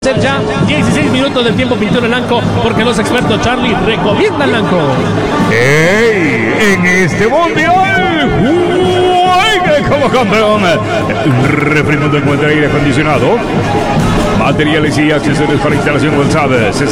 Ya 16 minutos del tiempo pintura en Lanco, porque los expertos Charlie recomiendan Lanco. ¡Ey! En este mundial juegue como campeón. Refriendo encuentra aire acondicionado, materiales y accesorios para instalación WhatsApp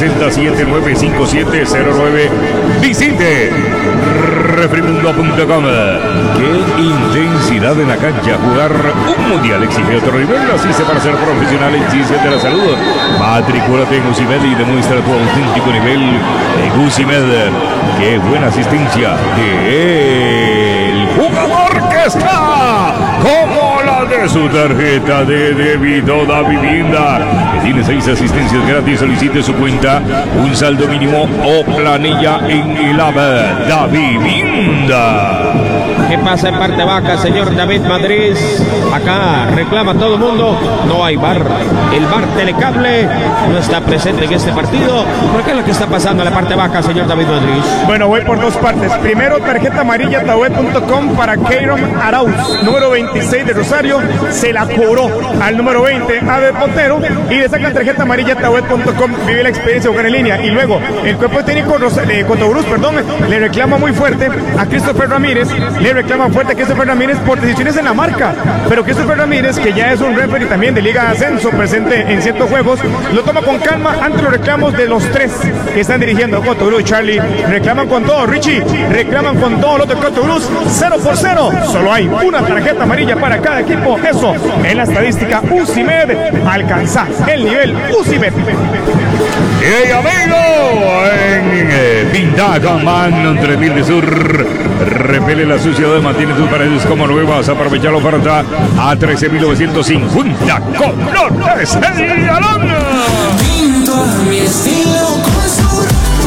6795709. Visite refrimundo.com. Qué intensidad en la cancha. Jugar un mundial exige otro nivel. Así se para ser profesional en ciencias de la salud. Matrículate en Gusimed y demuestra tu auténtico nivel de Gusimed. Qué buena asistencia del jugador que está como la de su tarjeta de débito da vivienda, que tiene 6 asistencias gratis. Solicite su cuenta, un saldo mínimo o planilla en el app Da Vivienda. ¿Qué pasa en parte baja, señor David Madrid? Acá reclama todo el mundo. No hay VAR. El VAR Telecable no está presente en este partido. ¿Por qué es lo que está pasando en la parte baja, señor David Madrid? Bueno, voy por dos partes. Primero, tarjeta amarilla taoet.com para Keiron Arauz, número 26 de Rosario. Se la cobró al número 20, Ave Potero, y le sacan tarjeta amarilla taoet.com. Vive la experiencia de jugar en línea. Y luego, el cuerpo técnico de Cotobruz, le reclama muy fuerte a Christopher Ramírez. Le reclama fuerte a Christopher Ramírez por decisiones en la marca. Pero Christopher Ramírez, que ya es un referee también de Liga Ascenso, presente en ciertos juegos, lo toma con calma ante los reclamos de los tres que están dirigiendo Cotobruz. Charlie, reclaman con todo, Richie, reclaman con todo los de Cotobruz. 0-0, solo hay una tarjeta amarilla para cada equipo. Eso en la estadística Gusimed alcanza el nivel Gusimed. ¡Hey, amigo! En Pintacaman 3000 de Sur, repele la suciedad, mantiene tus paredes como nuevas. Aprovecha la oferta a 13.950 colores el galón. Pinto a mi estilo con sur.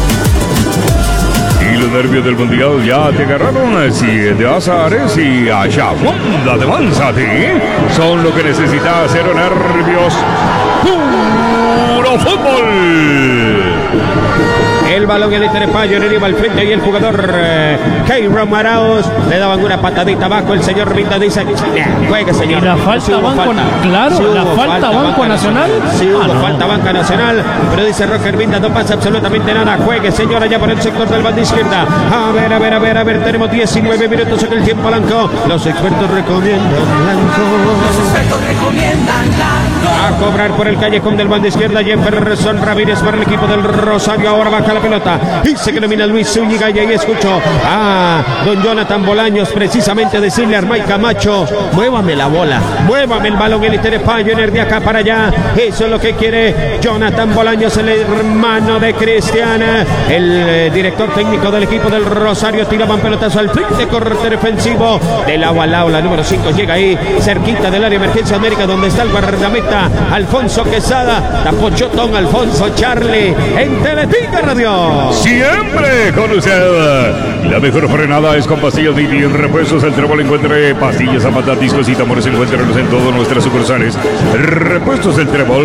Y los nervios del mundial ya te agarraron. Si de Azares y Ayamonda de Manzati son lo que necesitas. Cero nervios, puro fútbol. El balón en el Terepayo, en el iba al frente y el jugador Keiron Arauz le daban una patadita abajo. El señor Vinda dice: juegue, señor. Y la falta sí Banco, claro, sí la falta Banco Nacional. Sí hubo falta Banca Nacional, pero dice Roger Vinda: no pasa absolutamente nada. Juegue, señor, allá por el sector del banda izquierda. A ver, tenemos 19 minutos en el tiempo, Lanco. Los expertos recomiendan Lanco. Los expertos recomiendan Lanco. A cobrar por el callejón del banda izquierda, Jefferson Ramírez para el equipo del Rosario. Ahora baja la pelota y se domina Luis Zúñiga. Y ahí escucho a don Jonathan Bolaños precisamente decirle a Armay Camacho: muévame la bola, muévame el balón, el Terepayo, de acá para allá. Eso es lo que quiere Jonathan Bolaños, el hermano de Cristiana, el director técnico del equipo del Rosario. Tiraban pelotazo al frente, corte defensivo del agua al lado. La número 5 llega ahí cerquita del área emergencia América, donde está el guardameta Alfonso Quesada. Tapó Chotón Alfonso. Charlie en Teletica Radio. Siempre con usted. La mejor frenada es con pastillas Didi. En repuestos el Trébol encuentre pastillas, zapatas, discos y tambores. Encuéntranos en todas nuestras sucursales. Repuestos del Trébol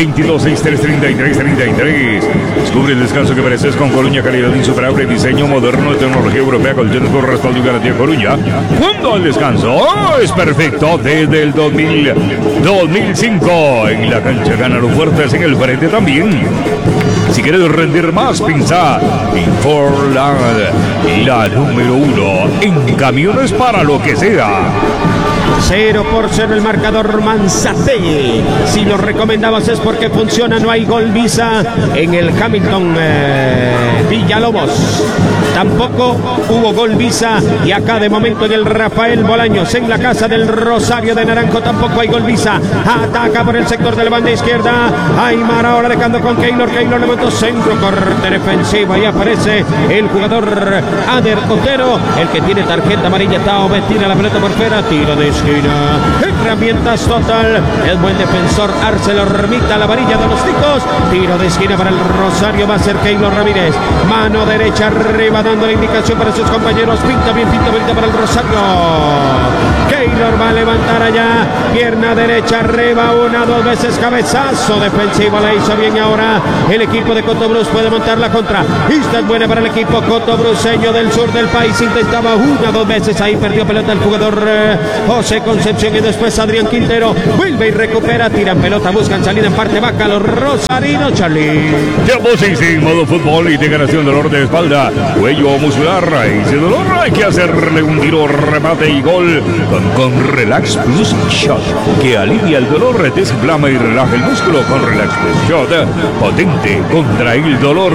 22633333. Descubre el descanso que mereces con Coruña, calidad insuperable, diseño moderno, tecnología europea, colchones con respaldo y garantía. Coruña, cuando el descanso es perfecto desde el 2005. En la cancha gana los fuertes, en el frente también. Si quieres rendir más, piensa en Forland, la número 1 en camiones para lo que sea. 0-0 el marcador. Manzategui, si lo recomendabas es porque funciona. No hay gol visa en el Hamilton Villalobos. Tampoco hubo gol visa. Y acá de momento en el Rafael Bolaños, en la casa del Rosario de Naranjo, tampoco hay gol visa. Ataca por el sector de la banda izquierda Aymar, ahora dejando con Keylor. Keylor levantó centro, corte defensivo. Ahí aparece el jugador Ader Otero, el que tiene tarjeta amarilla. Taobe tira la pelota por fuera, tiro de esquina. Herramientas total. El buen defensor ArcelorMittal, la varilla de los ticos. Tiro de esquina para el Rosario. Va a ser Keylor Ramírez. Mano derecha arriba, dando la indicación para sus compañeros. Pinta bien para el Rosario. Keylor va a levantar allá, pierna derecha arriba, 1, 2 veces cabezazo defensivo, la hizo bien ahora el equipo de Cotobruz, puede montar la contra, esta es buena para el equipo cotobruceño del sur del país, intentaba 1, 2 veces, ahí perdió pelota el jugador José Concepción y después Adrián Quintero, vuelve y recupera, tiran pelota, buscan salida en parte baja los rosarinos, Charlie. Tiempo sin modo fútbol y te ganas un dolor de espalda, cuello muscular, y ese dolor hay que hacerle un tiro, remate y gol con Relax Plus Shot, que alivia el dolor, desinflama y relaja el músculo con Relax Plus Shot, potente contra el dolor.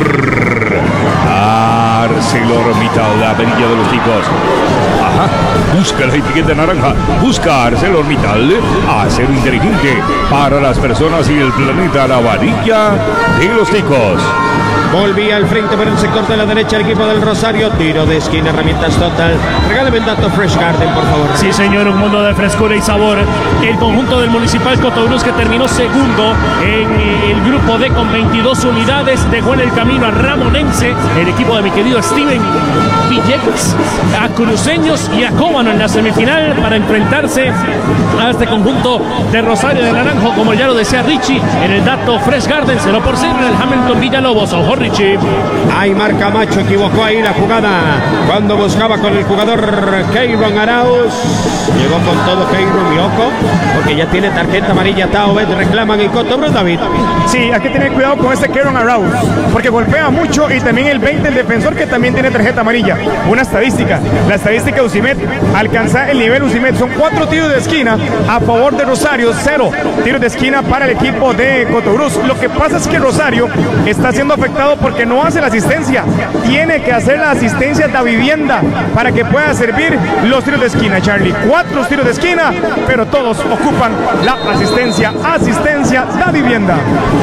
ArcelorMittal, la perilla de los chicos. Ajá, busca la etiqueta naranja, busca ArcelorMittal, acero inteligente para las personas y el planeta, la varilla de los chicos. Volvía al frente por el sector de la derecha el equipo del Rosario. Tiro de esquina, herramientas total. Regálame un dato Fresh Garden, por favor. Sí, señor, un mundo de frescura y sabor. El conjunto del Municipal Cotobruz, que terminó segundo en el grupo D con 22 unidades, dejó en el camino a Ramonense, el equipo de mi querido Steven Villegas, a Cruceños y a Cóbano en la semifinal para enfrentarse a este conjunto de Rosario de Naranjo, como ya lo decía Richie, en el dato Fresh Garden, 0 por 0 en el Hamilton Villalobos. Ojo, Richie. Ay, marca Macho, equivocó ahí la jugada cuando buscaba con el jugador Keiron Arauz. Llegó con todo Keiron, loco, porque ya tiene tarjeta amarilla. Taubet reclaman en Cotobruz, David. Sí, hay que tener cuidado con este Keiron Arauz, porque golpea mucho, y también el 20, el defensor, que también tiene tarjeta amarilla. Una estadística, la estadística de Ucimet, alcanza el nivel Ucimet, son 4 tiros de esquina a favor de Rosario, 0 tiros de esquina para el equipo de Cotobruz. Lo que pasa es que Rosario está siendo afectado porque no hace la asistencia, tiene que hacer la asistencia de vivienda para que pueda servir los tiros de esquina, Charlie. 4 tiros de esquina, pero todos ocupan la asistencia da vivienda.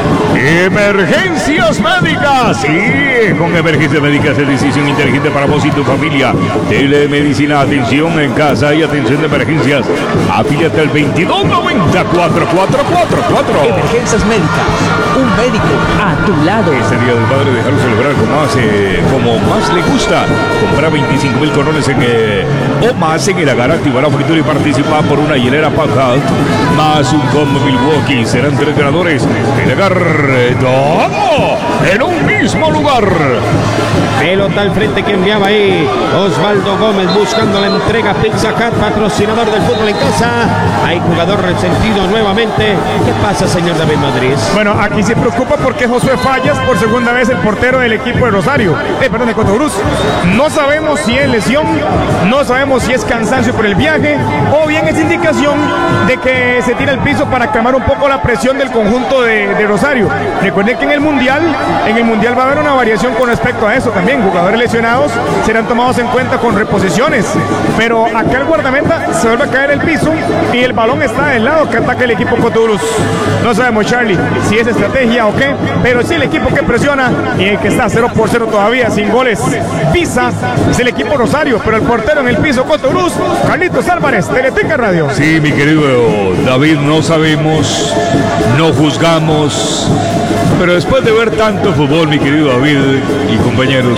Emergencias médicas, sí, con emergencias médicas es decisión inteligente para vos y tu familia. Telemedicina, atención en casa y atención de emergencias. Afíliate al 2290 4444. Emergencias médicas, un médico a tu lado. Este Día del Padre, dejarlo celebrar como más le gusta. Compra 25,000 colones o más en el Agar, activar la fritura y participa por una hielera Packard más un combo Milwaukee. Serán 3 ganadores. El Agar, todo en un mismo lugar. Pelota al frente que enviaba ahí Osvaldo Gómez buscando la entrega. Pizza Hut, patrocinador del fútbol en casa. Hay jugador resentido nuevamente. ¿Qué pasa, señor David Madrid? Bueno, aquí se preocupa porque Josué Fallas, por segunda vez el portero del equipo de Rosario, de Cotobruz. No sabemos si es lesión, no sabemos si es cansancio por el viaje, o bien es indicación de que se tira al piso para calmar un poco la presión del conjunto de Rosario. Recuerden que en el Mundial va a haber una variación con respecto a eso también. Jugadores lesionados serán tomados en cuenta con reposiciones, pero acá el guardameta se vuelve a caer el piso y el balón está del lado que ataca el equipo Cotobruz. No sabemos, Charlie, si es estrategia o qué, pero sí el equipo que presiona y el que está 0 por 0 todavía sin goles Pisa es el equipo Rosario, pero el portero en el piso Cotobruz, Carlitos Álvarez, Teletica Radio. Sí, mi querido David, no sabemos, no juzgamos, pero después de ver tanto fútbol, mi querido David y compañeros,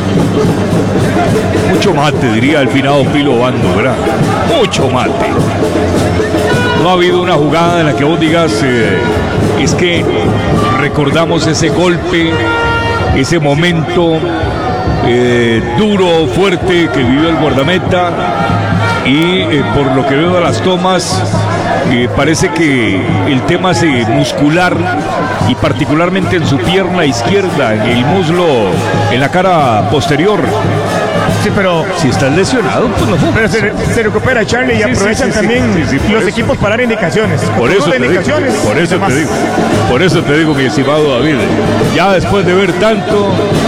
mucho mate, diría el finado Pilo Bando, ¿verdad? Mucho mate. No ha habido una jugada en la que vos digas, es que recordamos ese golpe, ese momento duro, fuerte que vivió el guardameta, y por lo que veo de las tomas, parece que el tema es muscular, y particularmente en su pierna izquierda, en el muslo, en la cara posterior. Sí, pero si estás lesionado, pues no. Pero se recupera, Charlie, y aprovechan también los equipos para dar indicaciones. Por eso te digo, mi estimado David, ya después de ver tanto,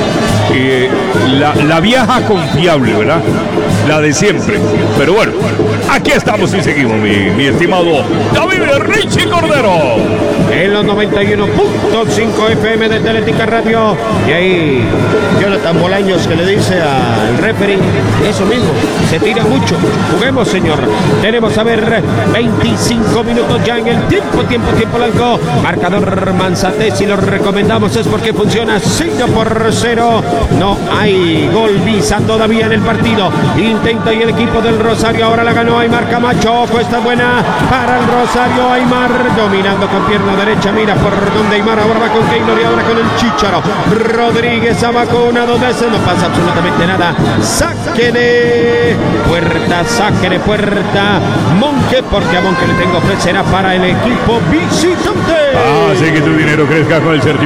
la vieja confiable, ¿verdad? La de siempre. Pero bueno, aquí estamos y seguimos, mi estimado David Richie Cordero. En los 91.5 FM de Teletica Radio. Y ahí Jonathan Bolaños, que le dice al referee eso mismo, se tira mucho. Juguemos, señor. Tenemos a ver 25 minutos ya en el tiempo blanco. Marcador Manzate, si lo recomendamos es porque funciona 5 por 0. No hay gol Visa todavía en el partido. intenta y el equipo del Rosario ahora la ganó Aymar Camacho. Ojo, esta buena para el Rosario. Aymar dominando con pierna derecha. Mira por donde Aymar ahora va con Keylor y ahora con el Chícharo. Rodríguez abajo una, dos veces. No pasa absolutamente nada. Saque de puerta. Monque, porque a Monque le tengo fe será para el equipo visitante. Hace que tu dinero crezca con el certificado